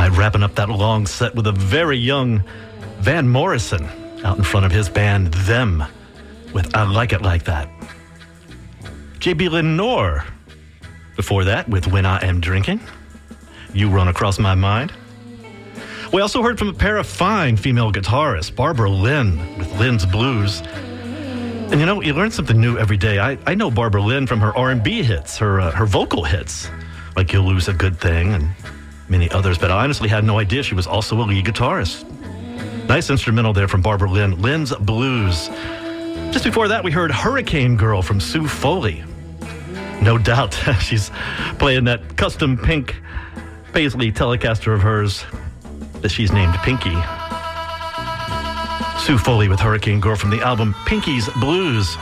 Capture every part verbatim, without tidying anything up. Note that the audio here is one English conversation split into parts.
right, wrapping up that long set with a very young Van Morrison out in front of his band, Them, with I Like It Like That. J B Lenore, before that, with When I Am Drinking. You Run Across My Mind. We also heard from a pair of fine female guitarists, Barbara Lynn with Lynn's Blues. And you know, you learn something new every day. I, I know Barbara Lynn from her R and B hits, her uh, her vocal hits, like You'll Lose a Good Thing and many others, but I honestly had no idea she was also a lead guitarist. Nice instrumental there from Barbara Lynn, Lynn's Blues. Just before that, we heard Hurricane Girl from Sue Foley. No doubt, she's playing that custom pink Paisley Telecaster of hers that she's named Pinky. Sue Foley with Hurricane Girl from the album Pinky's Blues.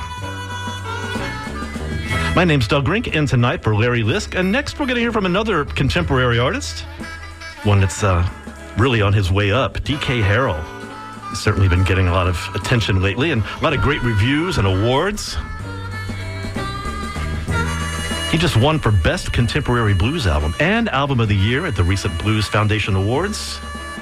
My name's Doug Rink, in tonight for Larry Lisk, and next we're going to hear from another contemporary artist, one that's uh, really on his way up, D K Harrell. He's certainly been getting a lot of attention lately and a lot of great reviews and awards. He just won for Best Contemporary Blues Album and Album of the Year at the recent Blues Foundation Awards.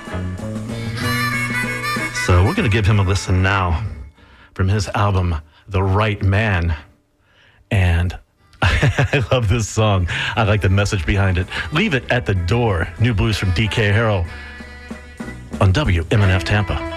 So we're going to give him a listen now from his album, The Right Man. And I love this song. I like the message behind it. Leave It at the Door. New blues from D K Harrell on W M N F Tampa.